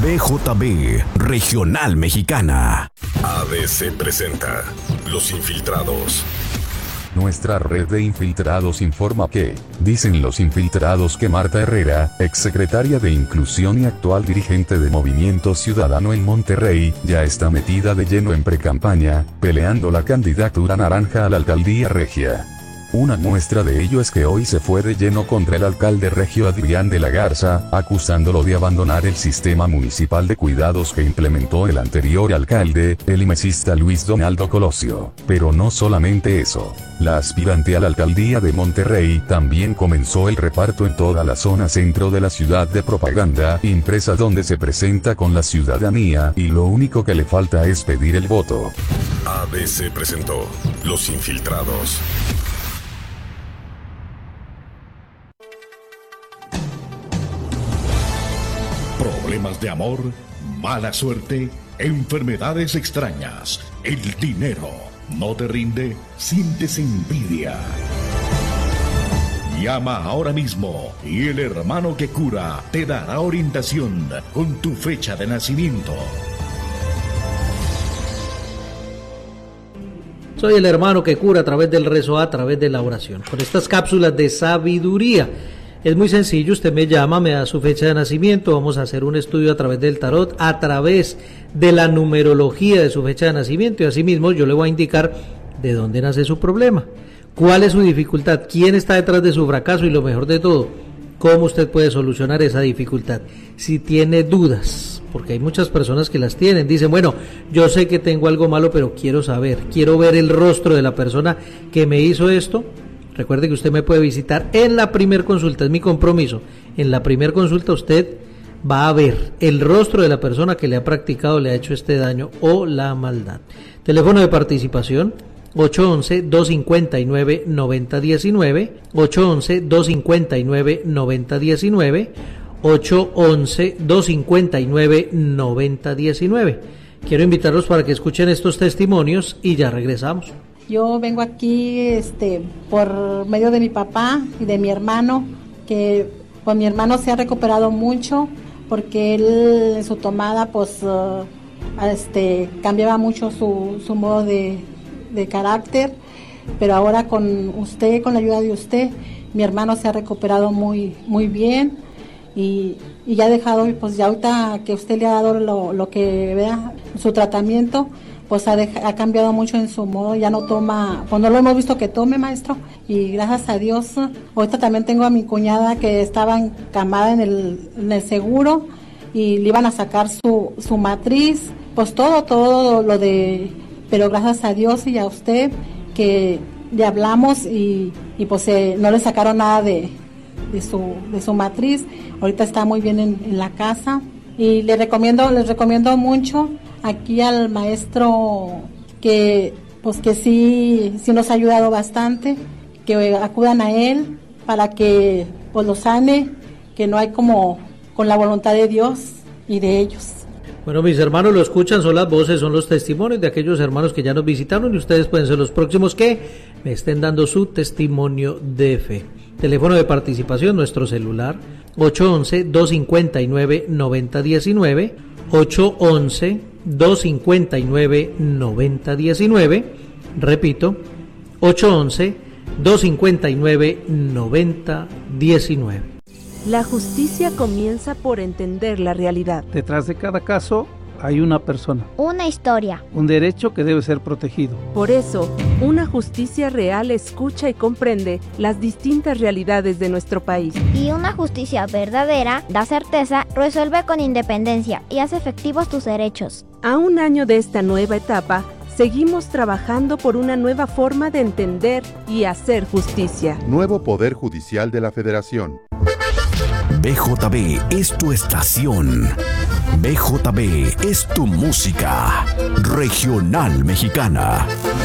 BJB Regional Mexicana. ABC presenta Los Infiltrados. Nuestra red de infiltrados informa que, dicen los infiltrados que Marta Herrera, exsecretaria de Inclusión y actual dirigente de Movimiento Ciudadano en Monterrey, ya está metida de lleno en precampaña, peleando la candidatura naranja a la alcaldía regia. Una muestra de ello es que hoy se fue de lleno contra el alcalde regio Adrián de la Garza, acusándolo de abandonar el sistema municipal de cuidados que implementó el anterior alcalde, el imesista Luis Donaldo Colosio. Pero no solamente eso. La aspirante a la alcaldía de Monterrey también comenzó el reparto en toda la zona centro de la ciudad de propaganda impresa donde se presenta con la ciudadanía y lo único que le falta es pedir el voto. ABC presentó Los Infiltrados. Problemas de amor, mala suerte, enfermedades extrañas, el dinero no te rinde, sientes envidia. Llama ahora mismo y el hermano que cura te dará orientación con tu fecha de nacimiento. Soy el hermano que cura a través del rezo, a través de la oración, con estas cápsulas de sabiduría. Es muy sencillo, usted me llama, me da su fecha de nacimiento, vamos a hacer un estudio a través del tarot, a través de la numerología de su fecha de nacimiento y asimismo yo le voy a indicar de dónde nace su problema, cuál es su dificultad, quién está detrás de su fracaso y lo mejor de todo, cómo usted puede solucionar esa dificultad. Si tiene dudas, porque hay muchas personas que las tienen, dicen, bueno, yo sé que tengo algo malo, pero quiero saber, quiero ver el rostro de la persona que me hizo esto. Recuerde que usted me puede visitar en la primer consulta, es mi compromiso. En la primer consulta usted va a ver el rostro de la persona que le ha practicado, le ha hecho este daño o la maldad. Teléfono de participación 811-259-9019, 811-259-9019, 811-259-9019. Quiero invitarlos para que escuchen estos testimonios y ya regresamos. Yo vengo aquí por medio de mi papá y de mi hermano, que pues mi hermano se ha recuperado mucho porque él en su tomada pues cambiaba mucho su modo de carácter, pero ahora con usted, con la ayuda de usted, mi hermano se ha recuperado muy bien y ya ha dejado, pues ya ahorita que usted le ha dado lo que vea, su tratamiento, pues ha cambiado mucho en su modo, ya no toma, pues no lo hemos visto que tome, maestro, y gracias a Dios, ahorita también tengo a mi cuñada que estaba encamada en el seguro y le iban a sacar su matriz, pues todo lo de, pero gracias a Dios y a usted que le hablamos y pues no le sacaron nada de su matriz, ahorita está muy bien en la casa y les recomiendo mucho aquí al maestro que sí nos ha ayudado bastante, que acudan a él para que pues lo sane, que no hay como con la voluntad de Dios y de ellos. Bueno, mis hermanos lo escuchan, son las voces, son los testimonios de aquellos hermanos que ya nos visitaron y ustedes pueden ser los próximos que me estén dando su testimonio de fe. Teléfono de participación, nuestro celular 811-259-9019, 811-259-9019, repito, 811-259-9019. La justicia comienza por entender la realidad. Detrás de cada caso hay una persona, una historia, un derecho que debe ser protegido. Por eso, una justicia real escucha y comprende las distintas realidades de nuestro país. Y una justicia verdadera da certeza, resuelve con independencia y hace efectivos tus derechos. A un año de esta nueva etapa, seguimos trabajando por una nueva forma de entender y hacer justicia. Nuevo Poder Judicial de la Federación. BJB es tu estación. BJB es tu música regional mexicana.